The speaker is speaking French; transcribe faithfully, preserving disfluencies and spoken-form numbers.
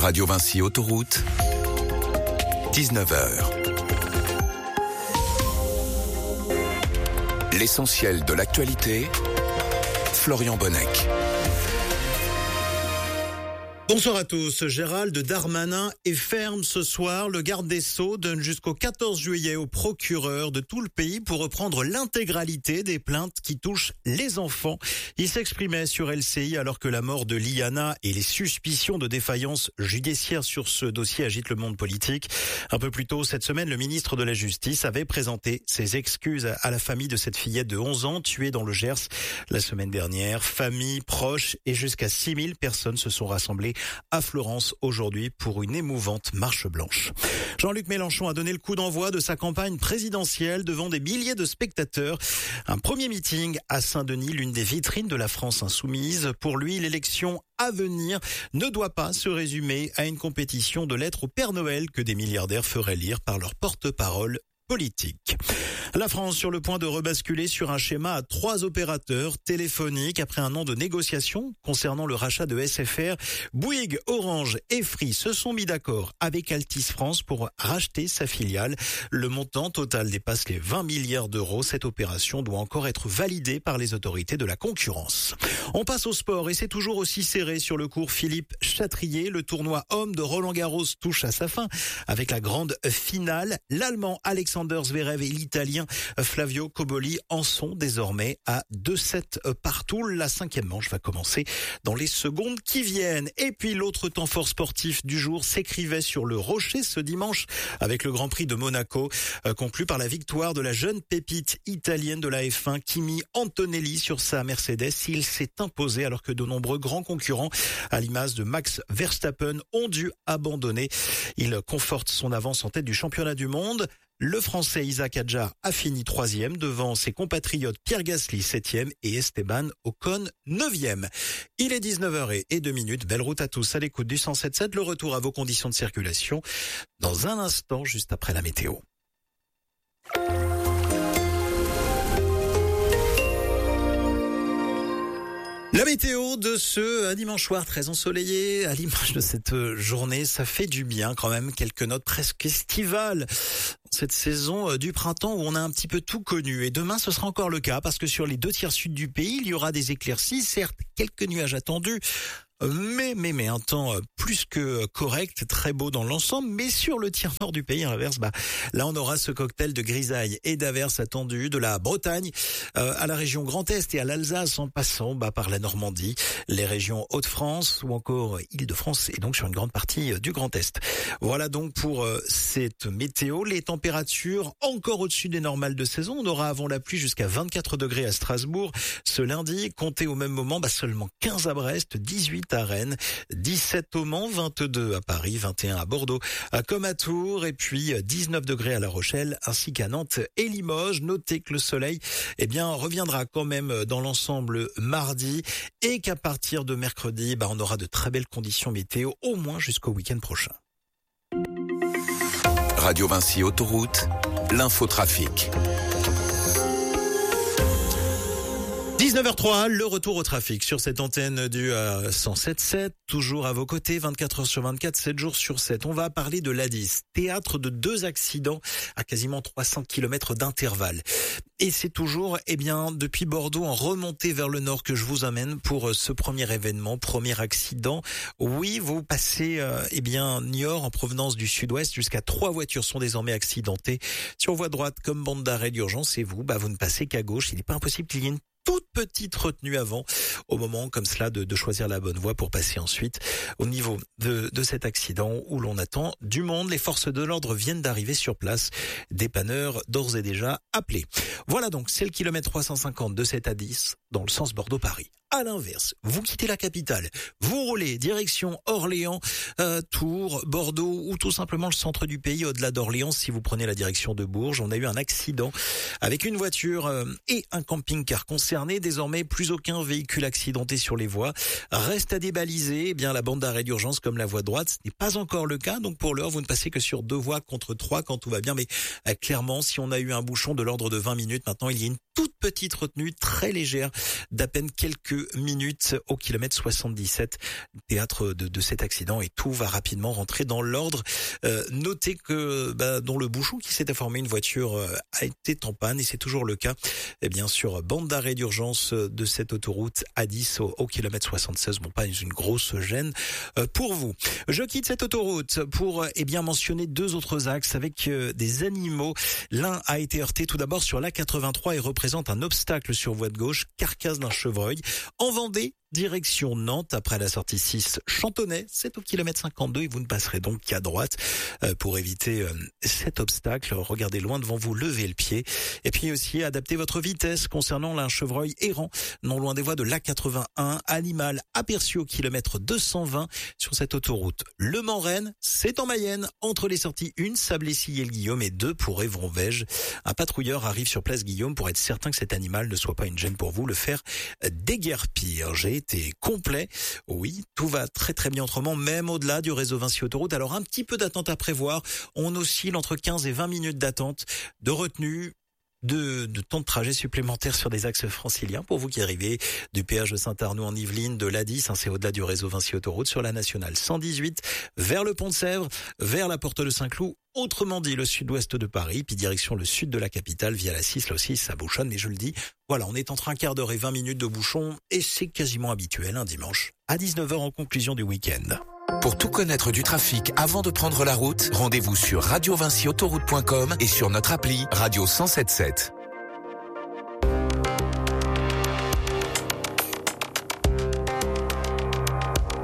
Radio Vinci Autoroute, dix-neuf heures. L'essentiel de l'actualité, Florian Bonnec. Bonsoir à tous. Gérald Darmanin est ferme ce soir. Le garde des Sceaux donne jusqu'au quatorze juillet aux procureurs de tout le pays pour reprendre l'intégralité des plaintes qui touchent les enfants. Il s'exprimait sur L C I alors que la mort de Liana et les suspicions de défaillance judiciaire sur ce dossier agitent le monde politique. Un peu plus tôt cette semaine, le ministre de la Justice avait présenté ses excuses à la famille de cette fillette de onze ans tuée dans le Gers la semaine dernière. Famille, proches et jusqu'à six mille personnes se sont rassemblées à Florence aujourd'hui pour une émouvante marche blanche. Jean-Luc Mélenchon a donné le coup d'envoi de sa campagne présidentielle devant des milliers de spectateurs. Un premier meeting à Saint-Denis, l'une des vitrines de la France insoumise. Pour lui, l'élection à venir ne doit pas se résumer à une compétition de lettres au Père Noël que des milliardaires feraient lire par leur porte-parole politique. La France sur le point de rebasculer sur un schéma à trois opérateurs téléphoniques après un an de négociations concernant le rachat de S F R. Bouygues, Orange et Free se sont mis d'accord avec Altice France pour racheter sa filiale. Le montant total dépasse les vingt milliards d'euros. Cette opération doit encore être validée par les autorités de la concurrence. On passe au sport et c'est toujours aussi serré sur le court Philippe Chatrier. Le tournoi homme de Roland-Garros touche à sa fin avec la grande finale. L'Allemand Alexander Zverev et l'Italien Flavio Cobolli en sont désormais à deux sept partout. La cinquième manche va commencer dans les secondes qui viennent. Et puis l'autre temps fort sportif du jour s'écrivait sur le rocher ce dimanche avec le Grand Prix de Monaco, euh, conclu par la victoire de la jeune pépite italienne de la F un, Kimi Antonelli sur sa Mercedes. Il s'est imposé alors que de nombreux grands concurrents, à l'image de Max Verstappen, ont dû abandonner. Il conforte son avance en tête du championnat du monde. Le Français Isaac Hadjar a fini troisième devant ses compatriotes Pierre Gasly septième et Esteban Ocon neuvième. Il est dix-neuf heures et deux minutes. Belle route à tous à l'écoute du cent sept sept. Le retour à vos conditions de circulation dans un instant, juste après la météo. La météo de ce dimanche soir très ensoleillé, à l'image de cette journée, ça fait du bien quand même, quelques notes presque estivales. Cette saison du printemps où on a un petit peu tout connu. Et demain, ce sera encore le cas parce que sur les deux tiers sud du pays, il y aura des éclaircies, certes, quelques nuages attendus. Mais, mais, mais un temps plus que correct, très beau dans l'ensemble, mais sur le tiers nord du pays, à l'inverse, bah, là, on aura ce cocktail de grisaille et d'averses attendues de la Bretagne, euh, à la région Grand Est et à l'Alsace en passant, bah, par la Normandie, les régions Hauts-de-France ou encore Île-de-France et donc sur une grande partie du Grand Est. Voilà donc pour euh, cette météo. Les températures encore au-dessus des normales de saison. On aura avant la pluie jusqu'à vingt-quatre degrés à Strasbourg ce lundi. Comptez au même moment, bah, seulement quinze à Brest, dix-huit à Rennes, dix-sept au Mans, vingt-deux à Paris, vingt et un à Bordeaux, comme à Tours, et puis dix-neuf degrés à La Rochelle, ainsi qu'à Nantes et Limoges. Notez que le soleil, eh bien, reviendra quand même dans l'ensemble mardi, et qu'à partir de mercredi, bah, on aura de très belles conditions météo, au moins jusqu'au week-end prochain. Radio Vinci Autoroute, l'infotrafic. dix-neuf heures trois, le retour au trafic sur cette antenne du euh, cent sept sept, toujours à vos côtés, vingt-quatre heures sur vingt-quatre, sept jours sur sept. On va parler de l'A dix, théâtre de deux accidents à quasiment trois cents kilomètres d'intervalle. Et c'est toujours, eh bien, depuis Bordeaux en remontée vers le nord que je vous amène pour ce premier événement, premier accident. Oui, vous passez, euh, eh bien, Niort en provenance du sud-ouest, jusqu'à trois voitures sont désormais accidentées. Sur voie droite, comme bande d'arrêt d'urgence, et vous, bah, vous ne passez qu'à gauche. Il n'est pas impossible qu'il y ait une toute petite retenue avant, au moment comme cela de, de choisir la bonne voie pour passer ensuite au niveau de, de cet accident où l'on attend du monde. Les forces de l'ordre viennent d'arriver sur place, dépanneurs d'ores et déjà appelés. Voilà donc, c'est le kilomètre trois cent cinquante de cette A dix dans le sens Bordeaux-Paris. À l'inverse, vous quittez la capitale, vous roulez direction Orléans, euh, Tours, Bordeaux ou tout simplement le centre du pays au-delà d'Orléans. Si vous prenez la direction de Bourges, on a eu un accident avec une voiture euh, et un camping-car concerné. Désormais, plus aucun véhicule accidenté sur les voies. Reste à débaliser, eh bien la bande d'arrêt d'urgence comme la voie droite. Ce n'est pas encore le cas, donc pour l'heure, vous ne passez que sur deux voies contre trois quand tout va bien. Mais euh, clairement, si on a eu un bouchon de l'ordre de vingt minutes, maintenant il y a une toute petite retenue très légère d'à peine quelques deux minutes au kilomètre soixante-dix-sept, théâtre de, de cet accident, et tout va rapidement rentrer dans l'ordre. Euh, notez que bah, dans le bouchon qui s'était formé, une voiture euh, a été en panne, et c'est toujours le cas. Et bien sûr, bande d'arrêt d'urgence de cette autoroute A dix au, au kilomètre soixante-seize. Bon, pas une grosse gêne euh, pour vous. Je quitte cette autoroute pour eh bien mentionner deux autres axes avec euh, des animaux. L'un a été heurté tout d'abord sur l'A quatre-vingt-trois et représente un obstacle sur voie de gauche, carcasse d'un chevreuil. En Vendée, direction Nantes, après la sortie six Chantonnay, c'est au kilomètre cinquante-deux et vous ne passerez donc qu'à droite euh, pour éviter euh, cet obstacle. Regardez loin devant vous, levez le pied. Et puis aussi, adaptez votre vitesse concernant un chevreuil errant non loin des voies de l'A quatre-vingt-un. Animal aperçu au kilomètre deux cent vingt sur cette autoroute. Le Mans-Rennes, c'est en Mayenne, entre les sorties un, Sablé-Sillé-le-Guillaume, et deux pour Évron-Vège. Un patrouilleur arrive sur place Guillaume pour être certain que cet animal ne soit pas une gêne pour vous, le faire déguerpir. J'ai été complet. Oui, tout va très très bien autrement, même au-delà du réseau Vinci Autoroute. Alors un petit peu d'attente à prévoir. On oscille entre quinze et vingt minutes d'attente, de retenue, de, de temps de trajet supplémentaire sur des axes franciliens pour vous qui arrivez du péage de Saint-Arnoux en Yvelines, de l'A dix, hein, c'est au-delà du réseau Vinci Autoroute, sur la nationale cent dix-huit, vers le Pont de Sèvres, vers la Porte de Saint-Cloud, autrement dit le sud-ouest de Paris, puis direction le sud de la capitale via la six, là aussi ça bouchonne, mais je le dis, voilà, on est entre un quart d'heure et vingt minutes de bouchon, et c'est quasiment habituel un dimanche à dix-neuf heures en conclusion du week-end. Pour tout connaître du trafic avant de prendre la route, rendez-vous sur radio vinci autoroute point com et sur notre appli Radio cent soixante-dix-sept.